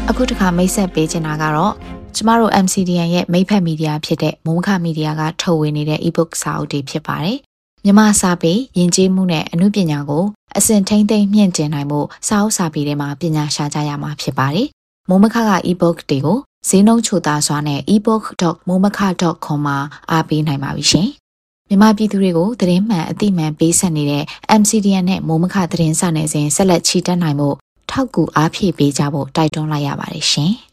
အခုတစ်ခါမိတ်ဆက်ပေးချင်တာကတော့ကျမတို့ MCDN ရဲ့မိတ်ဖက်မီဒီယာဖြစ်တဲ့မိုးမခမီဒီယာကထုတ်ဝေနေတဲ့ ebook စာအုပ်တွေဖြစ်ပါတယ်။မြန်မာစာပေယဉ်ကျေးမှုနဲ့အမှုပညာကိုအစဉ်ထိမ့်သိမ်းမြင့်တင်နိုင်မှုစာအုပ်စာပေတွေမှာပညာရှာကြရမှာဖြစ်ပါတယ်။မိုးမခက ebook တွေကိုဈေးနှုန်းချိုသားစွာနဲ့ ebook.momaka.com မှာအားပေးနိုင်ပါပြီရှင်။မြန်မာပြည်သူတွေကိုသတင်းမှန်အသိမှန်ပေးဆက်နေတဲ့ MCDN နဲ့မိုးမခသတင်းစာနယ်ဇင်းဆက်လက်ချီတက်နိုင်မှုထောက်ကူအားဖြည့်ပေးကြဖို့တိုက်တွန်းလိုက်ရပါတယ်ရှင်။